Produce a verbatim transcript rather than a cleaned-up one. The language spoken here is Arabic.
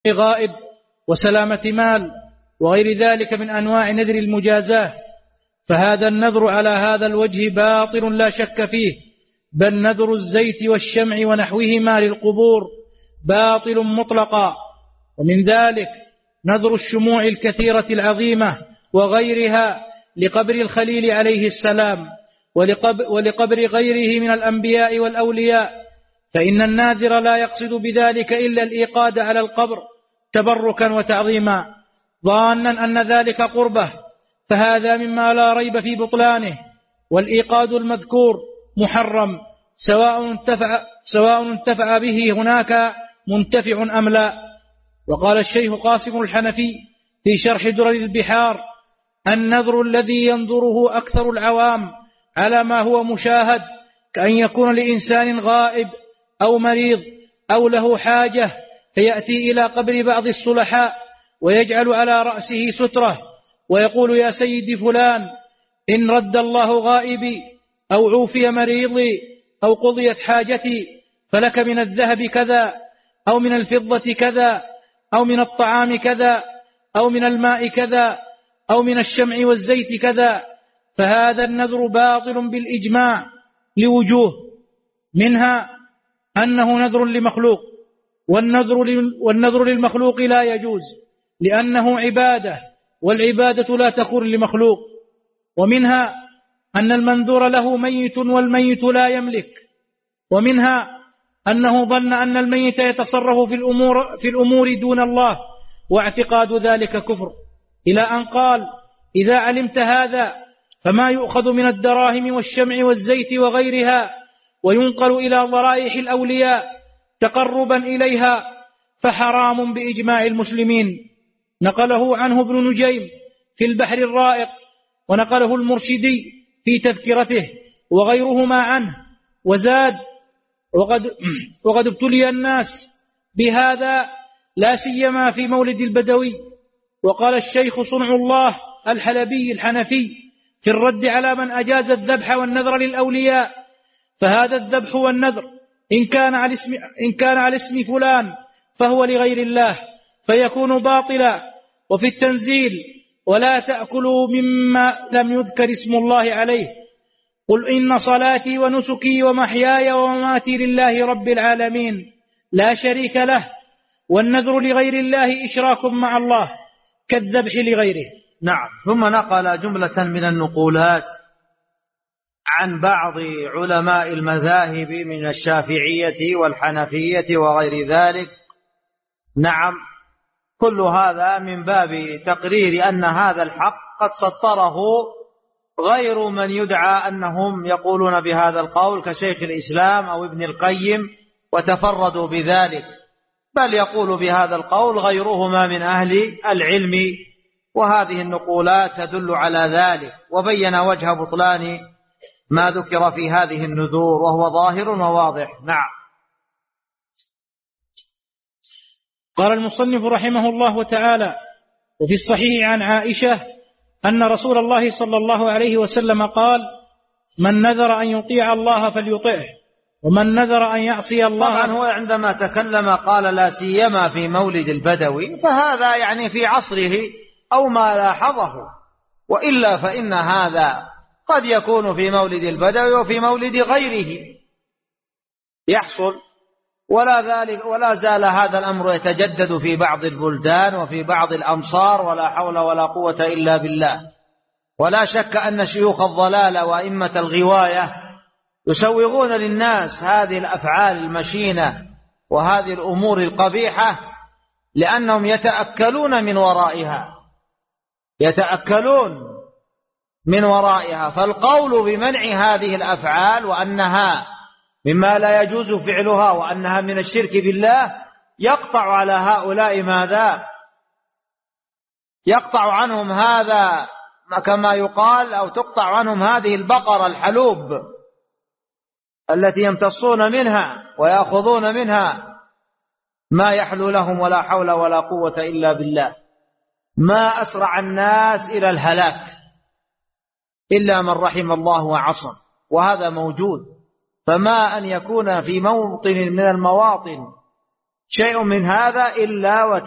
غائب وسلامة مال وغير ذلك من أنواع نذر المجازاة، فهذا النذر على هذا الوجه باطل لا شك فيه، بل نذر الزيت والشمع ونحوهما للقبور باطل مطلقا. ومن ذلك نذر الشموع الكثيرة العظيمة وغيرها لقبر الخليل عليه السلام ولقبر غيره من الأنبياء والأولياء، فإن الناذر لا يقصد بذلك إلا الإيقاد على القبر تبركا وتعظيما ظانا أن ذلك قربه، فهذا مما لا ريب في بطلانه. والإيقاد المذكور محرم سواء انتفع, سواء انتفع به هناك منتفع أم لا. وقال الشيخ قاسم الحنفي في شرح درر البحار: النذر الذي ينظره أكثر العوام على ما هو مشاهد، كأن يكون لإنسان غائب أو مريض أو له حاجة فيأتي إلى قبر بعض الصلحاء ويجعل على رأسه سترة ويقول: يا سيدي فلان، إن رد الله غائبي أو عوفي مريضي أو قضيت حاجتي فلك من الذهب كذا أو من الفضة كذا أو من الطعام كذا أو من الماء كذا أو من الشمع والزيت كذا. فهذا النذر باطل بالإجماع لوجوه، منها أنه نذر لمخلوق، والنذر والنذر للمخلوق لا يجوز لأنه عبادة، والعبادة لا تكون لمخلوق. ومنها أن المنذور له ميت والميت لا يملك. ومنها أنه ظن أن الميت يتصرف في الأمور, في الأمور دون الله، واعتقاد ذلك كفر، إلى أن قال: إذا علمت هذا فما يؤخذ من الدراهم والشمع والزيت وغيرها وينقل إلى ضرائح الأولياء تقربا إليها فحرام بإجماع المسلمين. نقله عنه ابن نجيم في البحر الرائق، ونقله المرشدي في تذكرته وغيرهما عنه، وزاد: وقد, وقد ابتلي الناس بهذا لا سيما في مولد البدوي. وقال الشيخ صنع الله الحلبي الحنفي في الرد على من أجاز الذبح والنذر للأولياء: فهذا الذبح والنذر إن كان على اسم, إن كان على اسم فلان فهو لغير الله فيكون باطلا. وفي التنزيل: ولا تأكلوا مما لم يذكر اسم الله عليه، قل إن صلاتي ونسكي ومحياي ومماتي لله رب العالمين لا شريك له، والنذر لغير الله إشراك مع الله كالذبح لغيره. نعم. ثم نقل جملة من النقولات عن بعض علماء المذاهب من الشافعية والحنفية وغير ذلك. نعم، كل هذا من باب تقرير أن هذا الحق قد سطره غير من يدعى أنهم يقولون بهذا القول كشيخ الإسلام أو ابن القيم وتفردوا بذلك، بل يقول بهذا القول غيرهما من أهل العلم، وهذه النقولات تدل على ذلك، وبين وجه بطلان ما ذكر في هذه النذور وهو ظاهر وواضح. نعم. قال المصنف رحمه الله تعالى: وفي الصحيح عن عائشة أن رسول الله صلى الله عليه وسلم قال: من نذر أن يطيع الله فليطعه، ومن نذر أن يعصي الله. طبعا هو عندما تكلم قال لا سيما في مولد البدوي، فهذا يعني في عصره أو ما لاحظه، وإلا فإن هذا قد يكون في مولد البدوي وفي مولد غيره يحصل، ولا ذلك ولا زال هذا الأمر يتجدد في بعض البلدان وفي بعض الأمصار، ولا حول ولا قوة إلا بالله. ولا شك أن شيوخ الضلال وأئمة الغواية يسوغون للناس هذه الأفعال المشينة وهذه الأمور القبيحة لأنهم يتأكلون من ورائها يتأكلون من ورائها فالقول بمنع هذه الأفعال وأنها مما لا يجوز فعلها وأنها من الشرك بالله يقطع على هؤلاء ماذا؟ يقطع عنهم هذا كما يقال، أو تقطع عنهم هذه البقرة الحلوب التي يمتصون منها ويأخذون منها ما يحلو لهم، ولا حول ولا قوة إلا بالله. ما أسرع الناس إلى الهلاك إلا من رحم الله وعصم، وهذا موجود. فما أن يكون في موطن من المواطن شيء من هذا إلا